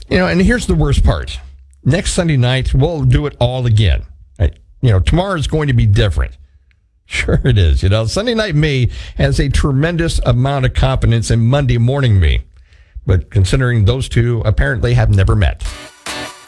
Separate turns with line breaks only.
And here's the worst part. Next Sunday night, we'll do it all again. Right? Tomorrow is going to be different. Sure it is. Sunday night me has a tremendous amount of confidence in Monday morning me. But considering those two apparently have never met.